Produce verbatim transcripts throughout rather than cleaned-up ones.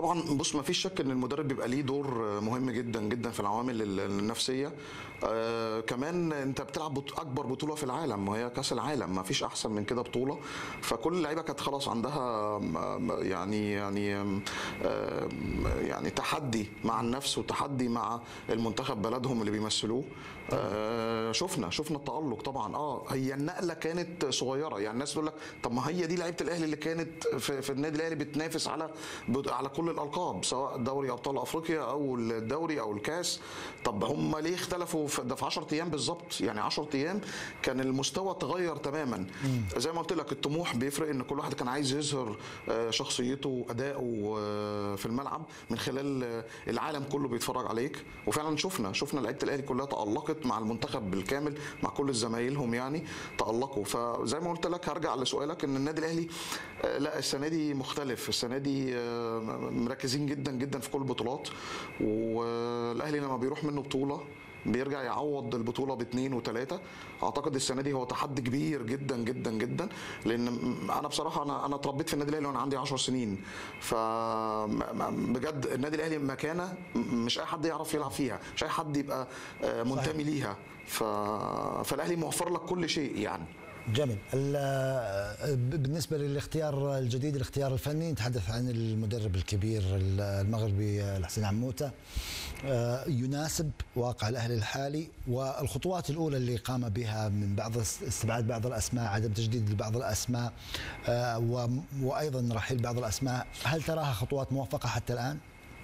طبعا بص، ما فيش شك ان المدرب بيبقى ليه دور مهم جدا جدا في العوامل النفسيه. آه كمان انت بتلعب بط- اكبر بطوله في العالم وهي كاس العالم، ما فيش احسن من كده بطوله. فكل اللعيبه كانت خلاص عندها م- يعني يعني آه يعني تحدي مع النفس وتحدي مع المنتخب بلدهم اللي بيمثلوه. آه شفنا شفنا التألق طبعا. اه هي النقله كانت صغيره، يعني الناس تقول لك طب ما هي دي لعيبه الاهلي اللي كانت في, في النادي الاهلي بتنافس على على كل الالقاب، سواء دوري ابطال افريقيا او الدوري او الكاس. طب هم ليه اختلفوا في ده في عشرة ايام بالظبط؟ يعني عشرة ايام كان المستوى اتغير تماما. زي ما قلت لك الطموح بيفرق، ان كل واحد كان عايز يظهر آه، شخصيته وادائه آه، في الملعب من خلال آه، العالم كله بيتفرج عليك. وفعلا شفنا شفنا لعيبه الاهلي كلها تالقت مع المنتخب بالكامل، مع كل زمايلهم يعني تالقوا. فزي ما قلت لك هرجع لسؤالك، ان النادي الاهلي آه، لا السنه دي مختلف. السنه دي آه، مركزين جدا جدا في كل البطولات، والاهلي لما بيروح منه بطوله بيرجع يعوض البطوله باثنين وثلاثه. اعتقد السنه دي هو تحدي كبير جدا جدا جدا، لان انا بصراحه انا انا اتربيت في النادي الاهلي وانا عندي عشر سنين. ف بجد النادي الاهلي مكانه مش اي حد يعرف يلعب فيها، مش اي حد يبقى آه، منتمي ليها. ف... فالاهلي موفر لك كل شيء يعني. جميل. ال- بالنسبة للاختيار الجديد، الاختيار الفني، نتحدث عن المدرب الكبير المغربي الحسين عموتة، آه، يناسب واقع الأهلي الحالي والخطوات الأولى اللي قام بها من بعض استبعاد بعض الأسماء، عدم تجديد بعض الأسماء، آه، و- وأيضا رحيل بعض الأسماء، هل تراها خطوات موفقة حتى الآن؟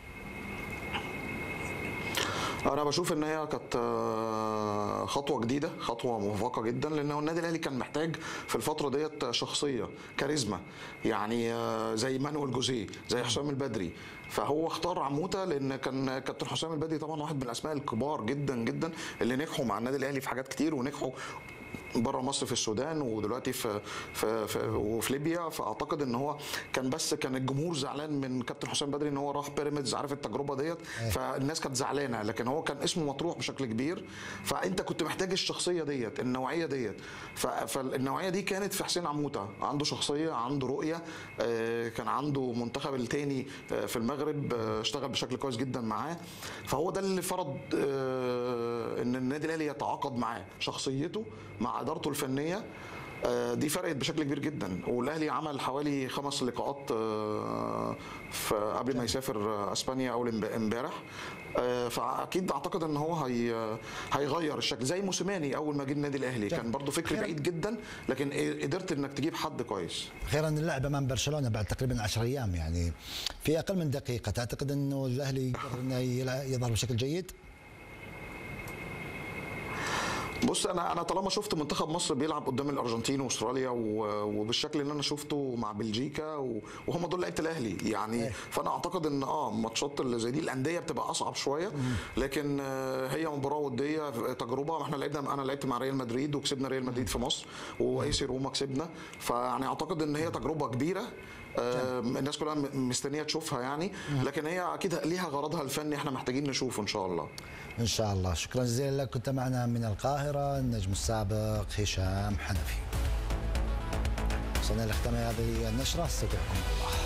انا بشوف ان هي كانت آه، خطوه جديده، خطوه موفقه جدا، لان هو النادي الاهلي كان محتاج في الفتره ديت شخصيه كاريزما، يعني آه، زي مانويل جوزيه، زي حسام البدري. فهو اختار عموته لان كان كابتن حسام البدري طبعا واحد من الاسماء الكبار جدا جدا اللي نجحوا مع النادي الاهلي في حاجات كتير، ونجحوا بره مصر في السودان ودلوقتي في في, في وفي ليبيا. فاعتقد ان هو كان، بس كان الجمهور زعلان من كابتن حسام بدري ان هو راح بيراميدز، عارف التجربه ديت. فالناس كانت زعلانه، لكن هو كان اسمه مطروح بشكل كبير. فانت كنت محتاج الشخصيه ديت، النوعيه ديت. ف- فالنوعيه دي كانت في حسين عموته، عنده شخصيه، عنده رؤيه. آه، كان عنده منتخب التاني آه، في المغرب، آه، اشتغل بشكل كويس جدا معاه. فهو ده اللي فرض آه، ان النادي الاهلي يتعاقد معاه، شخصيته مع ادارته الفنيه. آه، دي فرقت بشكل كبير جدا. والاهلي عمل حوالي خمس لقاءات آه، في قبل ما يسافر آه، اسبانيا اول امب- امبارح. آه، فاكيد اعتقد ان هو هي هيغير الشكل، زي موسيماني اول ما جه النادي الاهلي كان برضو فكر أخيراً- بعيد جدا، لكن إيه، قدرت انك تجيب حد كويس. أخيرا اللعب أمام برشلونة بعد تقريبا عشر أيام، يعني في أقل من دقيقة، تعتقد أنه الأهلي يقدر أنه يلع- يظهر بشكل جيد؟ بص، انا انا طالما شفت منتخب مصر بيلعب قدام الارجنتين واستراليا و- وبالشكل اللي انا شفته مع بلجيكا و- وهم دول لعيبه الاهلي يعني. إيه. فانا اعتقد ان اه ماتشات اللي زي دي الانديه بتبقى اصعب شويه، لكن آه، هي مباراه وديه، تجربه. ما احنا لعبنا، انا لعبت مع ريال مدريد وكسبنا ريال مدريد في مصر، وايسي روما كسبنا. فيعني اعتقد ان هي تجربه كبيره. آه، الناس كلها م- مستنيه تشوفها يعني، لكن هي اكيد ليها غرضها الفني، احنا محتاجين نشوفه ان شاء الله. إن شاء الله. شكرا جزيلا لك، كنت معنا من القاهرة النجم السابق هشام حنفي. وصلنا لختام هذه النشرة، استودعكم الله.